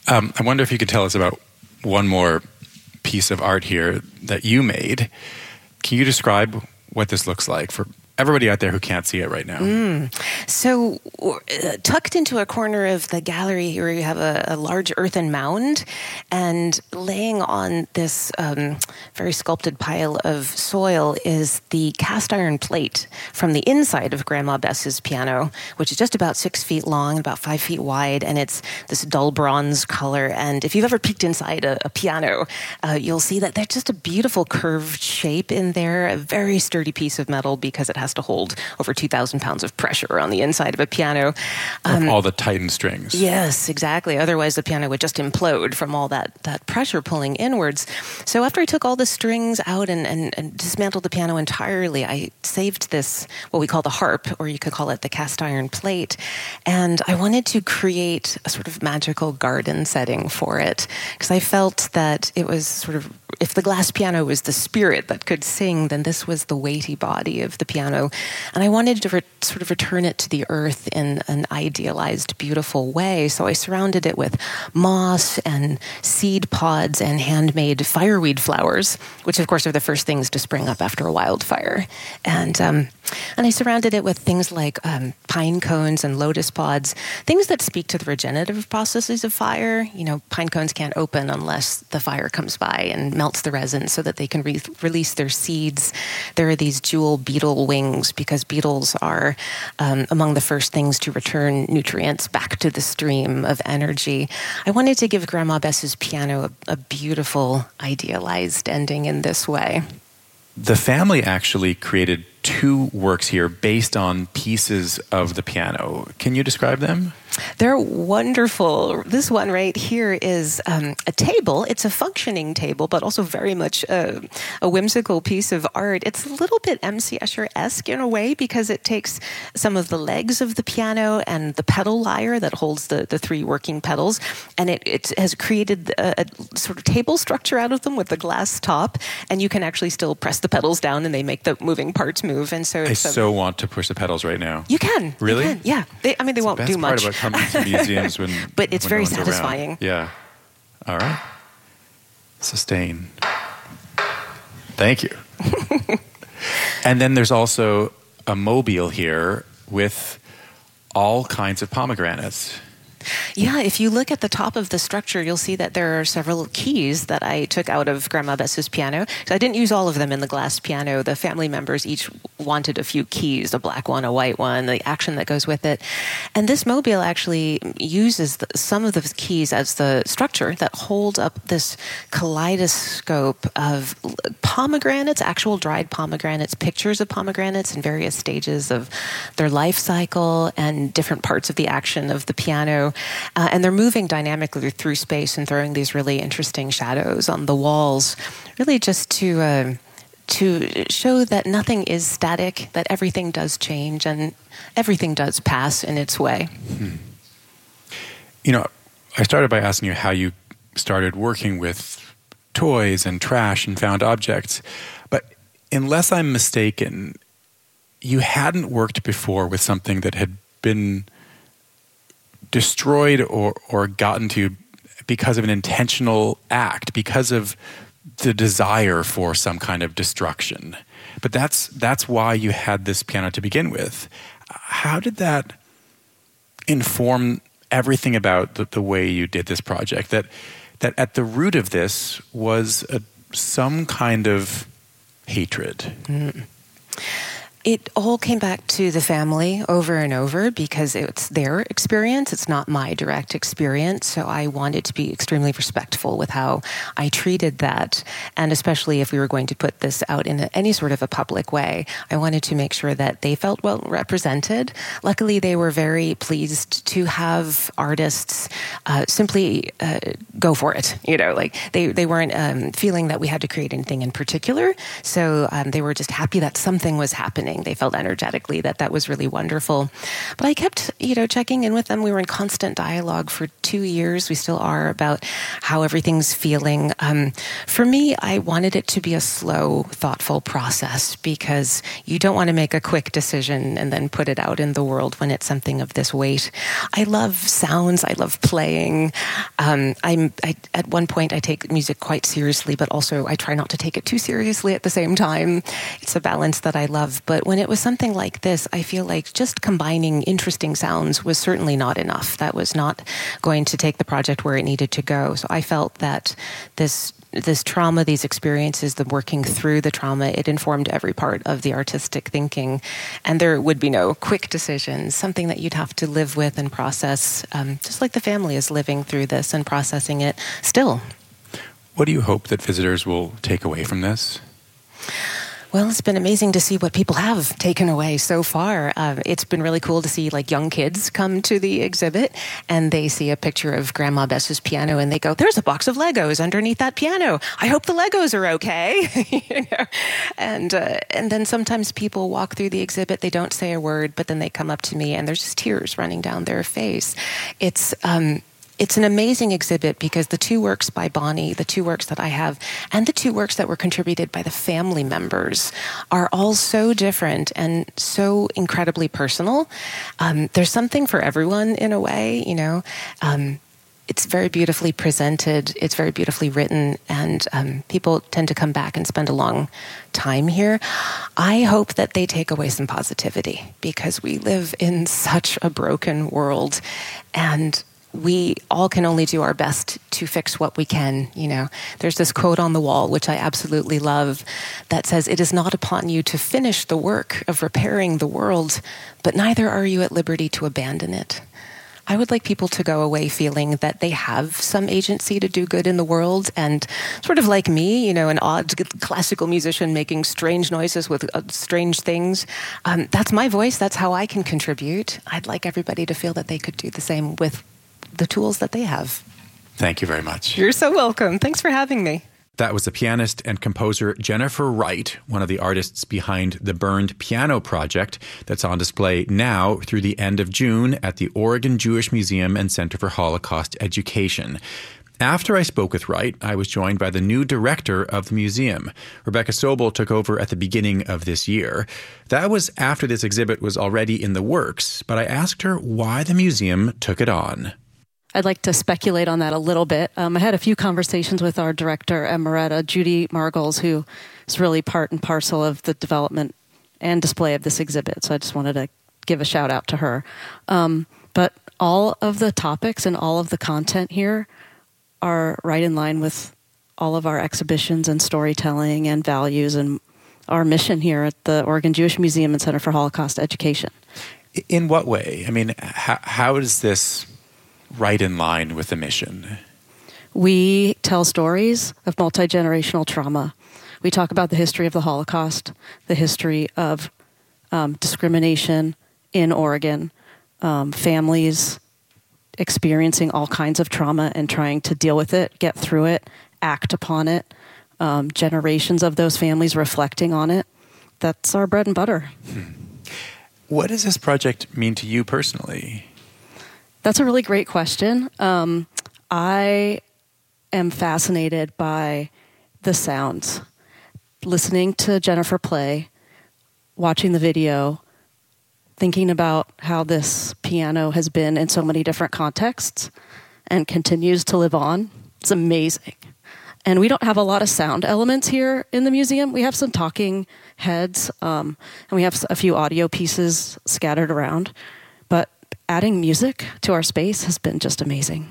I wonder if you could tell us about one more piece of art here that you made. Can you describe what this looks like for everybody out there who can't see it right now? So tucked into a corner of the gallery here, you have a large earthen mound, and laying on this very sculpted pile of soil is the cast iron plate from the inside of Grandma Bess's piano, which is just about 6 feet long, about 5 feet wide, and it's this dull bronze color. And if you've ever peeked inside a piano, you'll see that there's just a beautiful curved shape in there, a very sturdy piece of metal because it has to hold over 2,000 pounds of pressure on the inside of a piano. All the tightened strings. Yes, exactly. Otherwise, the piano would just implode from all that pressure pulling inwards. So after I took all the strings out and dismantled the piano entirely, I saved this, what we call the harp, or you could call it the cast iron plate. And I wanted to create a sort of magical garden setting for it, because I felt that it was sort of, if the glass piano was the spirit that could sing, then this was the weighty body of the piano. And I wanted to sort of return it to the earth in an idealized, beautiful way. So I surrounded it with moss and seed pods and handmade fireweed flowers, which of course are the first things to spring up after a wildfire. And I surrounded it with things like pine cones and lotus pods, things that speak to the regenerative processes of fire. You know, pine cones can't open unless the fire comes by and melts the resin so that they can release their seeds. There are these jewel beetle wings because beetles are among the first things to return nutrients back to the stream of energy. I wanted to give Grandma Bess's piano a beautiful, idealized ending in this way. The family actually created 2 works here based on pieces of the piano. Can you describe them? They're wonderful. This one right here is a table. It's a functioning table, but also very much a whimsical piece of art. It's a little bit M.C. Escher-esque in a way because it takes some of the legs of the piano and the pedal lyre that holds the 3 working pedals, and it has created a sort of table structure out of them with the glass top, and you can actually still press the pedals down and they make the moving parts move. And so I want to push the pedals right now. You can. Really? You can, yeah. They won't do much. That's the best part about coming to museums but it's when very no one's satisfying. Around. Yeah. All right. Sustain. Thank you. And then there's also a mobile here with all kinds of pomegranates. Yeah, if you look at the top of the structure, you'll see that there are several keys that I took out of Grandma Bess's piano. So I didn't use all of them in the glass piano. The family members each wanted a few keys, a black one, a white one, the action that goes with it. And this mobile actually uses some of the keys as the structure that hold up this kaleidoscope of pomegranates, actual dried pomegranates, pictures of pomegranates in various stages of their life cycle and different parts of the action of the piano. And they're moving dynamically through space and throwing these really interesting shadows on the walls, really just to show that nothing is static, that everything does change and everything does pass in its way. You know, I started by asking you how you started working with toys and trash and found objects, but unless I'm mistaken, you hadn't worked before with something that had been destroyed or gotten to because of an intentional act, because of the desire for some kind of destruction. But that's why you had this piano to begin with. How did that inform everything about the way you did this project? That at the root of this was some kind of hatred. It all came back to the family over and over because it's their experience. It's not my direct experience. So I wanted to be extremely respectful with how I treated that. And especially if we were going to put this out in any sort of a public way, I wanted to make sure that they felt well represented. Luckily, they were very pleased to have artists simply go for it. You know, like they weren't feeling that we had to create anything in particular. So they were just happy that something was happening. saying they felt energetically that was really wonderful. But I kept, checking in with them. We were in constant dialogue for 2 years. We still are, about how everything's feeling. For me, I wanted it to be a slow, thoughtful process, because you don't want to make a quick decision and then put it out in the world when it's something of this weight. I love sounds. I love playing. At one point, I take music quite seriously, but also I try not to take it too seriously at the same time. It's a balance that I love. But when it was something like this, I feel like just combining interesting sounds was certainly not enough. That was not going to take the project where it needed to go. So I felt that this trauma, these experiences, the working through the trauma, it informed every part of the artistic thinking. And there would be no quick decisions, something that you'd have to live with and process, just like the family is living through this and processing it still. What do you hope that visitors will take away from this? Well, it's been amazing to see what people have taken away so far. It's been really cool to see young kids come to the exhibit and they see a picture of Grandma Bess's piano and they go, "There's a box of Legos underneath that piano. I hope the Legos are okay." And then sometimes people walk through the exhibit, they don't say a word, but then they come up to me and there's just tears running down their face. It's an amazing exhibit because the 2 works by Bonnie, the 2 works that I have, and the 2 works that were contributed by the family members are all so different and so incredibly personal. There's something for everyone in a way, It's very beautifully presented, it's very beautifully written, and people tend to come back and spend a long time here. I hope that they take away some positivity, because we live in such a broken world, and we all can only do our best to fix what we can. There's this quote on the wall, which I absolutely love, that says, "It is not upon you to finish the work of repairing the world, but neither are you at liberty to abandon it." I would like people to go away feeling that they have some agency to do good in the world, and sort of like me, an odd classical musician making strange noises with strange things. That's my voice. That's how I can contribute. I'd like everybody to feel that they could do the same with the tools that they have. Thank you very much. You're so welcome. Thanks for having me. That was the pianist and composer Jennifer Wright, one of the artists behind the Burned Piano Project that's on display now through the end of June at the Oregon Jewish Museum and Center for Holocaust Education. After I spoke with Wright, I was joined by the new director of the museum. Rebecca Sobel took over at the beginning of this year. That was after this exhibit was already in the works, but I asked her why the museum took it on. I'd like to speculate on that a little bit. I had a few conversations with our director, Emerita, Judy Margles, who is really part and parcel of the development and display of this exhibit. So I just wanted to give a shout out to her. But all of the topics and all of the content here are right in line with all of our exhibitions and storytelling and values and our mission here at the Oregon Jewish Museum and Center for Holocaust Education. In what way? I mean, how is this right in line with the mission? We tell stories of multi-generational trauma. We talk about the history of the Holocaust, the history of discrimination in Oregon, families experiencing all kinds of trauma and trying to deal with it, get through it, act upon it, generations of those families reflecting on it. That's our bread and butter. What does this project mean to you personally? That's a really great question. I am fascinated by the sounds. Listening to Jennifer play, watching the video, thinking about how this piano has been in so many different contexts and continues to live on. It's amazing. And we don't have a lot of sound elements here in the museum. We have some talking heads, and we have a few audio pieces scattered around. But adding music to our space has been just amazing.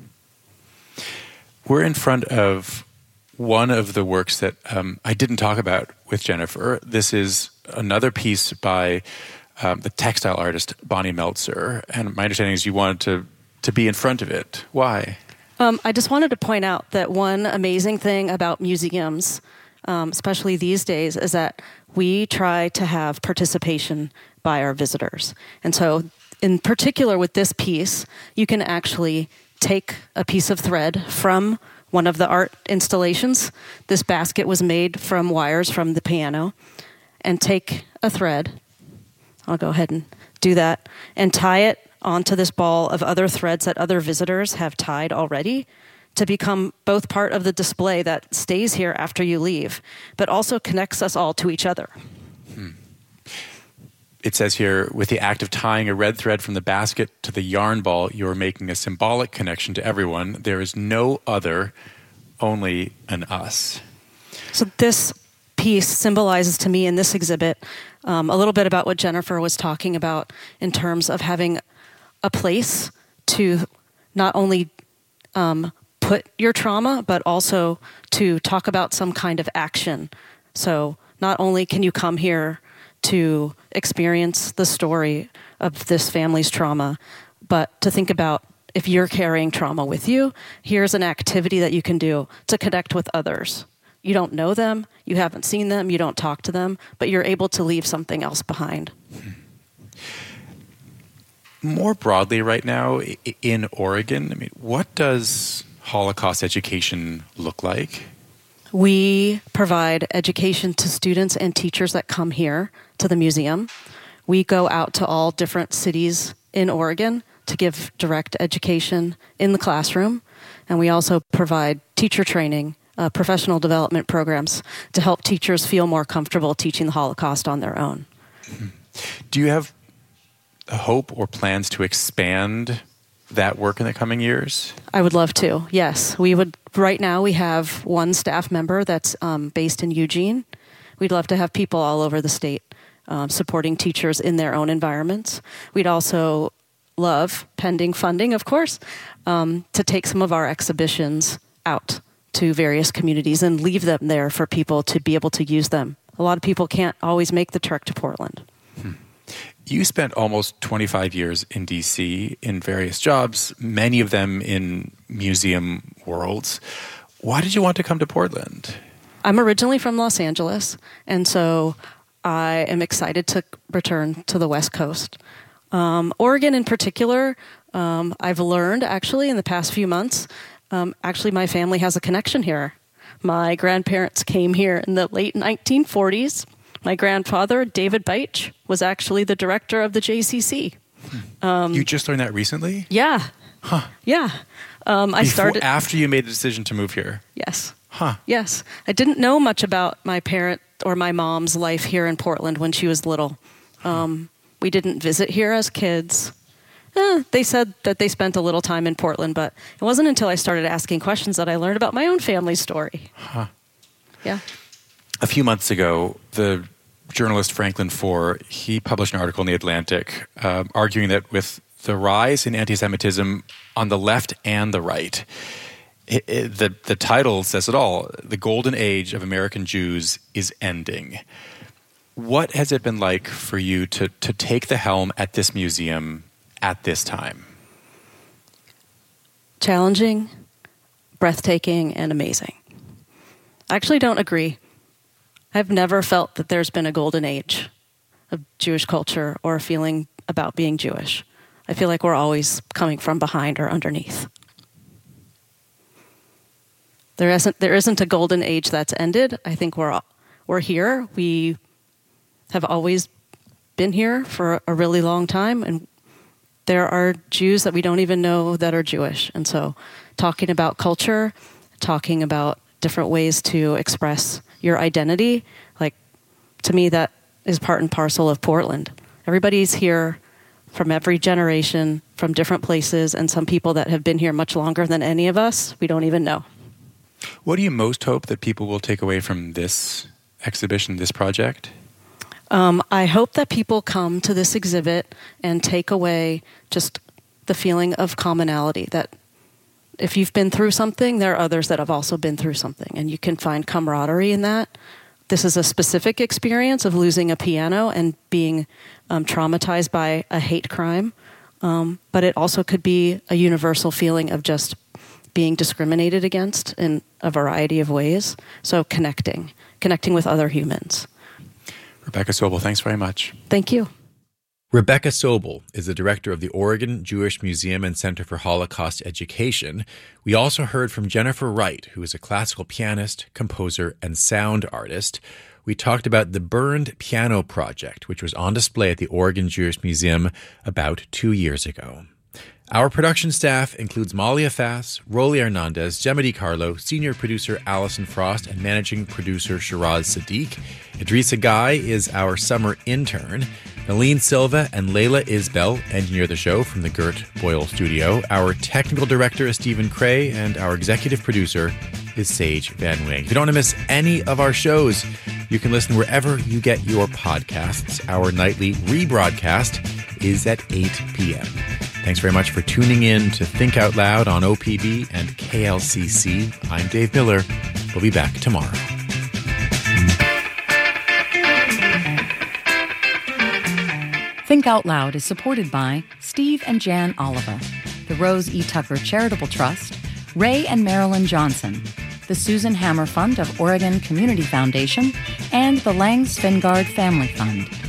We're in front of one of the works that I didn't talk about with Jennifer. This is another piece by the textile artist Bonnie Meltzer. And my understanding is you wanted to be in front of it. Why? I just wanted to point out that one amazing thing about museums, especially these days, is that we try to have participation by our visitors. And so in particular with this piece, you can actually take a piece of thread from one of the art installations. This basket was made from wires from the piano. and take a thread. I'll go ahead and do that and tie it onto this ball of other threads that other visitors have tied already to become both part of the display that stays here after you leave, but also connects us all to each other. It says here, with the act of tying a red thread from the basket to the yarn ball, you are making a symbolic connection to everyone. There is no other, only an us. So this piece symbolizes to me in this exhibit a little bit about what Jennifer was talking about in terms of having a place to not only put your trauma, but also to talk about some kind of action. So not only can you come here to experience the story of this family's trauma, but to think about if you're carrying trauma with you, here's an activity that you can do to connect with others. You don't know them, you haven't seen them, you don't talk to them, but you're able to leave something else behind. More broadly right now in Oregon, I mean, what does Holocaust education look like? We provide education to students and teachers that come here to the museum. We go out to all different cities in Oregon to give direct education in the classroom. And we also provide teacher training, professional development programs to help teachers feel more comfortable teaching the Holocaust on their own. Do you have hope or plans to expand that work in the coming years? I would love to, yes. We would. Right now we have one staff member that's based in Eugene. We'd love to have people all over the state supporting teachers in their own environments. We'd also love, pending funding of course, to take some of our exhibitions out to various communities and leave them there for people to be able to use them. A lot of people can't always make the trek to Portland. You spent almost 25 years in D.C. in various jobs, many of them in museum worlds. Why did you want to come to Portland? I'm originally from Los Angeles, and so I am excited to return to the West Coast. Oregon in particular, I've learned actually in the past few months, actually my family has a connection here. My grandparents came here in the late 1940s. My grandfather, David Beitch, was actually the director of the JCC. You just learned that recently? Yeah. Huh. Yeah. I started after you made the decision to move here? Yes. Huh. Yes. I didn't know much about my parent or my mom's life here in Portland when she was little. We didn't visit here as kids. They said that they spent a little time in Portland, but it wasn't until I started asking questions that I learned about my own family story. Huh. Yeah. A few months ago, the journalist Franklin Foer, he published an article in The Atlantic arguing that with the rise in anti-Semitism on the left and the right, the title says it all, the golden age of American Jews is ending. What has it been like for you to take the helm at this museum at this time? Challenging, breathtaking, and amazing. I actually don't agree. I've never felt that there's been a golden age of Jewish culture or a feeling about being Jewish. I feel like we're always coming from behind or underneath. There isn't a golden age that's ended. I think we're here. We have always been here for a really long time, and there are Jews that we don't even know that are Jewish. And so talking about culture, talking about different ways to express your identity, like, to me, that is part and parcel of Portland. Everybody's here from every generation, from different places, and some people that have been here much longer than any of us, we don't even know. What do you most hope that people will take away from this exhibition, this project? I hope that people come to this exhibit and take away just the feeling of commonality, that if you've been through something, there are others that have also been through something, and you can find camaraderie in that. This is a specific experience of losing a piano and being traumatized by a hate crime, but it also could be a universal feeling of just being discriminated against in a variety of ways. So connecting with other humans. Rebecca Sobel, thanks very much. Thank you. Rebecca Sobel is the director of the Oregon Jewish Museum and Center for Holocaust Education. We also heard from Jennifer Wright, who is a classical pianist, composer, and sound artist. we talked about the Burned Piano Project, which was on display at the Oregon Jewish Museum about 2 years ago. Our production staff includes Malia Fass, Rolly Hernandez, Gemma DiCarlo, senior producer Allison Frost, and managing producer Shiraz Sadiq. Idrissa Guy is our summer intern. Nalene Silva and Layla Isbell engineer the show from the Gert Boyle studio. Our technical director is Stephen Cray, and our executive producer is Sage Van Wing. If you don't want to miss any of our shows, you can listen wherever you get your podcasts. Our nightly rebroadcast is at 8 p.m. Thanks very much for tuning in to Think Out Loud on OPB and KLCC. I'm Dave Miller. We'll be back tomorrow. Think Out Loud is supported by Steve and Jan Oliva, the Rose E. Tucker Charitable Trust, Ray and Marilyn Johnson, the Susan Hammer Fund of Oregon Community Foundation, and the Lang Svengard Family Fund.